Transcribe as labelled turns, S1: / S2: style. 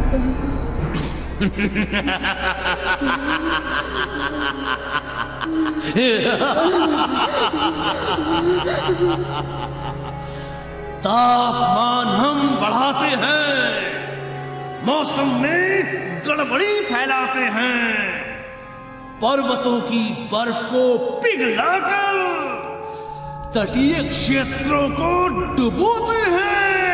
S1: तापमान हम बढ़ाते हैं, मौसम में गड़बड़ी फैलाते हैं, पर्वतों की बर्फ को पिघलाकर तटीय क्षेत्रों को डुबोते हैं।